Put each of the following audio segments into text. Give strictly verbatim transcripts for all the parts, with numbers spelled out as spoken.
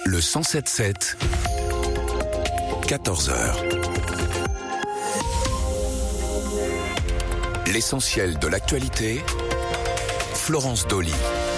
Le cent sept sept, quatorze heures. L'essentiel de l'actualité, Florence Dolly.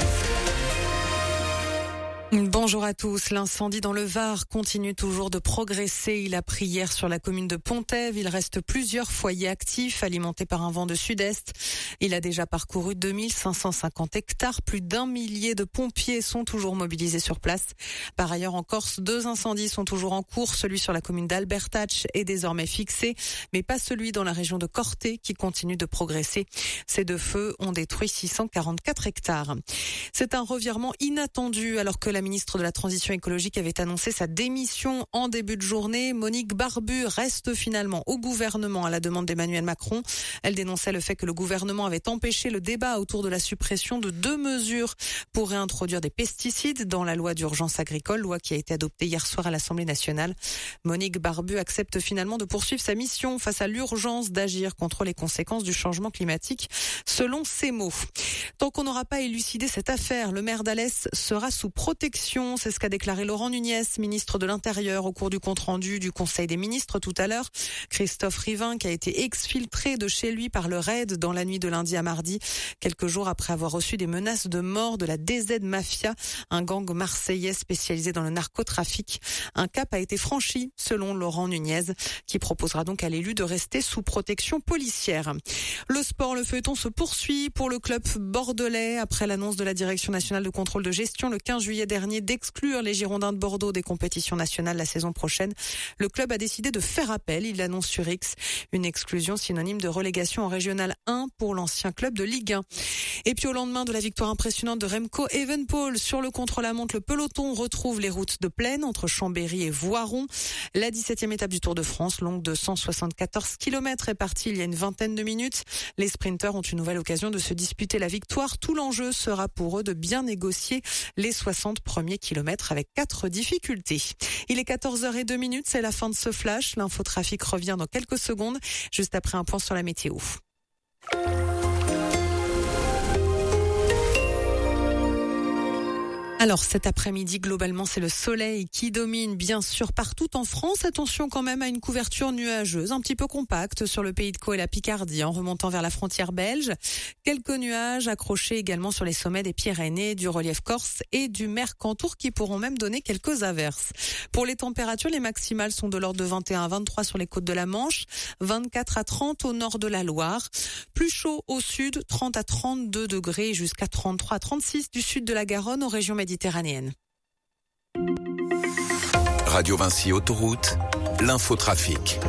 Bonjour à tous. L'incendie dans le Var continue toujours de progresser. Il a pris hier sur la commune de Pontève. Il reste plusieurs foyers actifs alimentés par un vent de sud-est. Il a déjà parcouru deux mille cinq cent cinquante hectares. Plus d'un millier de pompiers sont toujours mobilisés sur place. Par ailleurs, en Corse, deux incendies sont toujours en cours. Celui sur la commune d'Albertach est désormais fixé, mais pas celui dans la région de Corté qui continue de progresser. Ces deux feux ont détruit six cent quarante-quatre hectares. C'est un revirement inattendu alors que la ministre de la Transition écologique avait annoncé sa démission en début de journée. Monique Barbu reste finalement au gouvernement à la demande d'Emmanuel Macron. Elle dénonçait le fait que le gouvernement avait empêché le débat autour de la suppression de deux mesures pour réintroduire des pesticides dans la loi d'urgence agricole, loi qui a été adoptée hier soir à l'Assemblée nationale. Monique Barbu accepte finalement de poursuivre sa mission face à l'urgence d'agir contre les conséquences du changement climatique, selon ses mots. Tant qu'on n'aura pas élucidé cette affaire, le maire d'Alès sera sous protection. C'est ce qu'a déclaré Laurent Nunez, ministre de l'Intérieur, au cours du compte-rendu du Conseil des ministres tout à l'heure. Christophe Rivin, qui a été exfiltré de chez lui par le raid dans la nuit de lundi à mardi, quelques jours après avoir reçu des menaces de mort de la D Z Mafia, un gang marseillais spécialisé dans le narcotrafic. Un cap a été franchi, selon Laurent Nunez, qui proposera donc à l'élu de rester sous protection policière. Le sport, le feuilleton se poursuit pour le club bordelais après l'annonce de la Direction nationale de contrôle de gestion le quinze juillet dernier d'exclure les Girondins de Bordeaux des compétitions nationales la saison prochaine. Le club a décidé de faire appel, il l'annonce sur X, une exclusion synonyme de relégation en Régional un pour l'ancien club de Ligue un. Et puis au lendemain de la victoire impressionnante de Remco Evenepoel sur le contre-la-montre, le peloton retrouve les routes de plaine entre Chambéry et Voiron. La dix-septième étape du Tour de France, longue de cent soixante-quatorze kilomètres, est partie il y a une vingtaine de minutes. Les sprinteurs ont une nouvelle occasion de se disputer la victoire. Tout l'enjeu sera pour eux de bien négocier les soixante premiers kilomètres avec quatre difficultés. Il est quatorze heures zéro deux, c'est la fin de ce flash. L'infotrafic revient dans quelques secondes, juste après un point sur la météo. Alors cet après-midi, globalement, c'est le soleil qui domine bien sûr partout en France. Attention quand même à une couverture nuageuse, un petit peu compacte sur le Pays de Caux et la Picardie, en remontant vers la frontière belge. Quelques nuages accrochés également sur les sommets des Pyrénées, du relief corse et du Mercantour qui pourront même donner quelques averses. Pour les températures, les maximales sont de l'ordre de vingt et un à vingt-trois sur les côtes de la Manche, vingt-quatre à trente au nord de la Loire. Plus chaud au sud, trente à trente-deux degrés jusqu'à trente-trois à trente-six du sud de la Garonne aux régions méditerranéennes. Méditerranéenne. Radio Vinci Autoroute, l'infotrafic.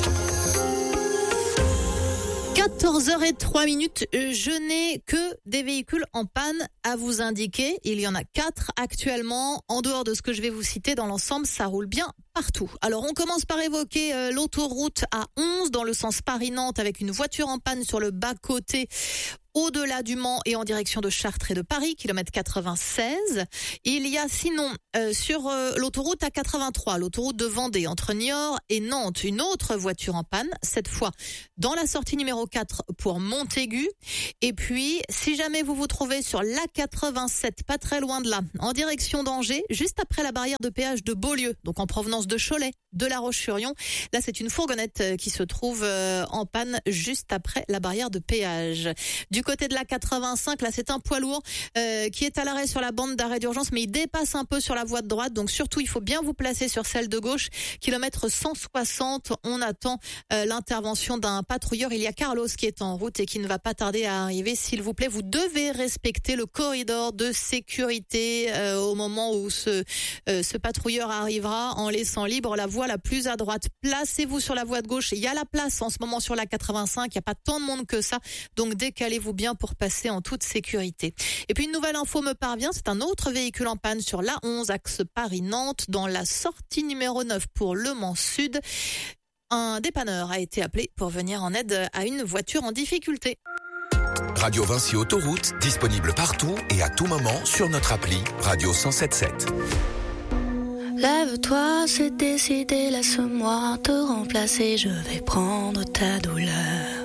quatorze heures zéro trois, je n'ai que des véhicules en panne à vous indiquer. Il y en a quatre actuellement. En dehors de ce que je vais vous citer, dans l'ensemble, ça roule bien partout. Alors, on commence par évoquer euh, l'autoroute A onze dans le sens Paris-Nantes avec une voiture en panne sur le bas-côté au-delà du Mans et en direction de Chartres et de Paris, kilomètre quatre-vingt-seize. Il y a sinon euh, sur euh, l'autoroute A quatre-vingt-trois, l'autoroute de Vendée entre Niort et Nantes, une autre voiture en panne, cette fois dans la sortie numéro quatre pour Montaigu. Et puis, si jamais vous vous trouvez sur l'A quatre-vingt-sept, pas très loin de là, en direction d'Angers, juste après la barrière de péage de Beaulieu, donc en provenance de Cholet, de La Roche-sur-Yon. Là, c'est une fourgonnette qui se trouve euh, en panne juste après la barrière de péage. Du côté de la quatre-vingt-cinq, là, c'est un poids lourd euh, qui est à l'arrêt sur la bande d'arrêt d'urgence, mais il dépasse un peu sur la voie de droite. Donc surtout, il faut bien vous placer sur celle de gauche. Kilomètre cent soixante, on attend euh, l'intervention d'un patrouilleur. Il y a Carlos qui est en route et qui ne va pas tarder à arriver. S'il vous plaît, vous devez respecter le corridor de sécurité euh, au moment où ce, euh, ce patrouilleur arrivera, en laissant libre la voie la plus à droite. Placez-vous sur la voie de gauche. Il y a la place en ce moment sur la quatre-vingt-cinq. Il n'y a pas tant de monde que ça. Donc décalez-vous bien pour passer en toute sécurité. Et puis une nouvelle info me parvient. C'est un autre véhicule en panne sur l'A onze, axe Paris-Nantes, dans la sortie numéro neuf pour Le Mans Sud. Un dépanneur a été appelé pour venir en aide à une voiture en difficulté. Radio Vinci Autoroute, disponible partout et à tout moment sur notre appli Radio cent sept sept. Lève-toi, c'est décidé, laisse-moi te remplacer, je vais prendre ta douleur.